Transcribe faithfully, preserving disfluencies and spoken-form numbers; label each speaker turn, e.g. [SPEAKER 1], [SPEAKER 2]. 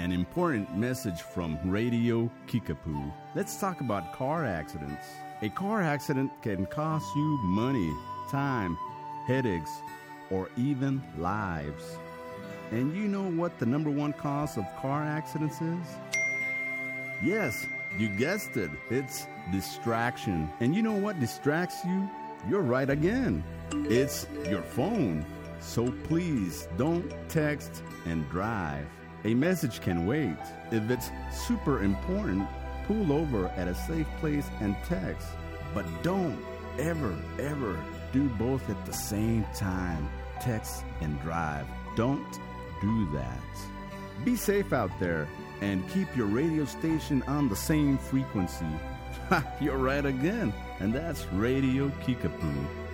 [SPEAKER 1] an important message from Radio Kickapoo. Let's talk about car accidents. A car accident can cost you money, time, headaches, or even lives. And you know what the number one cause of car accidents is? Yes, you guessed it. It's distraction. And you know what distracts you? You're right again. It's your phone. So please don't text and drive. A message can wait. If it's super important, pull over at a safe place and text. But don't ever, ever do both at the same time. Text and drive. Don't do that. Be safe out there and keep your radio station on the same frequency. Ha, you're right again. And that's Radio Kickapoo.